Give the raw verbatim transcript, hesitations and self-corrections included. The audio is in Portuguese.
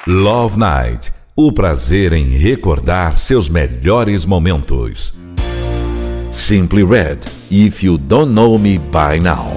Love Night, o prazer em recordar seus melhores momentos. Simply Red, If You Don't Know Me By Now.